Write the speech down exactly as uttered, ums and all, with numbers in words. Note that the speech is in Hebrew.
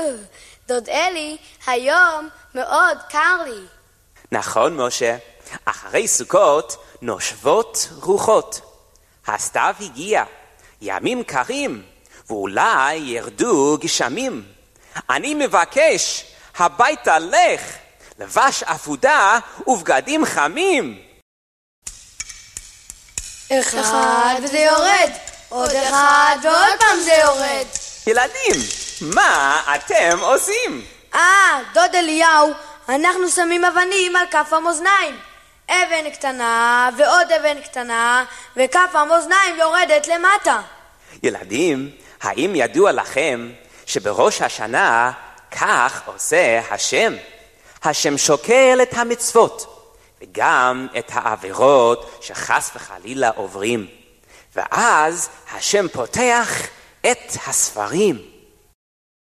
דוד אלי, היום מאוד קר לי. נכון, משה. אחרי סוכות נושבות רוחות. הסתיו הגיע, ימים קרים, ואולי ירדו גשמים. אני מבקש, הביתה לך, לבש עפודה ובגדים חמים. אחד וזה יורד, עוד אחד ועוד פעם זה יורד. ילדים, מה אתם עושים? אה, דוד אליהו, אנחנו שמים אבנים על כף המאזניים. אבן קטנה ועוד אבן קטנה, וכף המאזניים יורדת למטה. ילדים, האם ידוע לכם שבראש השנה כך עושה השם? השם שוקל את המצוות, וגם את העבירות שחס וחלילה עוברים. ואז השם פותח את הספרים.